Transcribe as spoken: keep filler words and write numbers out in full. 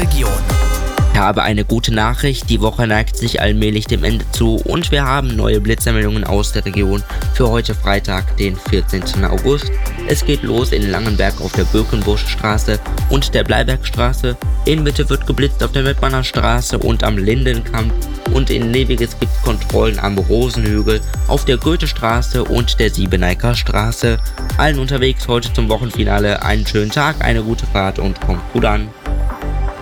Region. Ich habe eine gute Nachricht, die Woche neigt sich allmählich dem Ende zu und wir haben neue Blitzermeldungen aus der Region für heute Freitag, den vierzehnten August. Es geht los in Langenberg auf der Birkenbuschstraße und der Bleibergstraße. In Mitte wird geblitzt auf der Mettmanner Straße und am Lindenkamp. Und in Neviges gibt es Kontrollen am Rosenhügel, auf der Goethestraße und der Siebeneiker Straße. Allen unterwegs heute zum Wochenfinale einen schönen Tag, eine gute Fahrt und kommt gut an.